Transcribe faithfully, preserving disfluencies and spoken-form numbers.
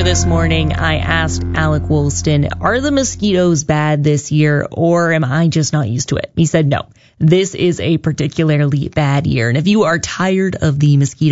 this morning, I asked Alec Woolston, are the mosquitoes bad this year, or am I just not used to it? He said, no, this is a particularly bad year. And if you are tired of the mosquito